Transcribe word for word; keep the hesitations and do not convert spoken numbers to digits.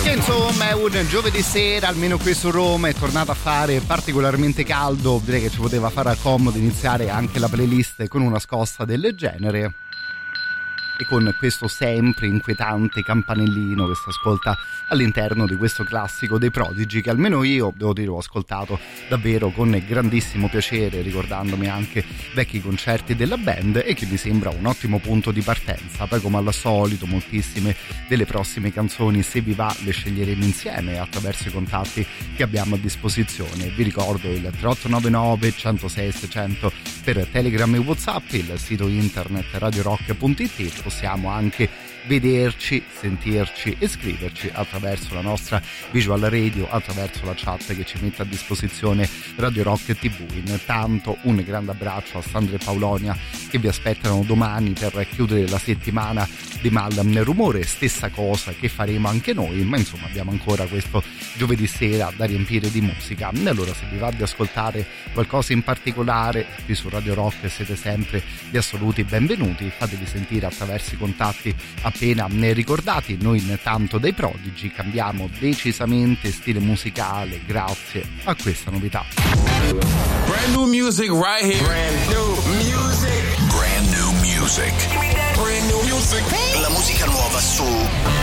Insomma, è un giovedì sera, almeno qui su Roma, è tornato a fare particolarmente caldo. Direi che ci poteva fare comodo iniziare anche la playlist con una scossa del genere. E con questo sempre inquietante campanellino che si ascolta all'interno di questo classico dei Prodigy, che almeno io, devo dire, ho ascoltato davvero con grandissimo piacere, ricordandomi anche vecchi concerti della band, e che mi sembra un ottimo punto di partenza. Poi, come al solito, moltissime delle prossime canzoni, se vi va, le sceglieremo insieme attraverso i contatti che abbiamo a disposizione. Vi ricordo il tre otto nove nove, centosei seicento per Telegram e WhatsApp, il sito internet radio rock punto it. Possiamo anche vederci, sentirci e scriverci attraverso la nostra visual radio, attraverso la chat che ci mette a disposizione Radio Rock tivù. Intanto un grande abbraccio a Sandra e Paulonia che vi aspettano domani per chiudere la settimana di Mal Rumore, stessa cosa che faremo anche noi, ma insomma abbiamo ancora questo giovedì sera da riempire di musica. E allora, se vi va di ascoltare qualcosa in particolare qui su Radio Rock, siete sempre gli assoluti benvenuti. Fatevi sentire attraverso i contatti appena ne ricordati. Noi intanto dai Prodigy cambiamo decisamente stile musicale grazie a questa novità. Brand new music right here. Brand new music. Brand new music. Brand new music. La musica nuova su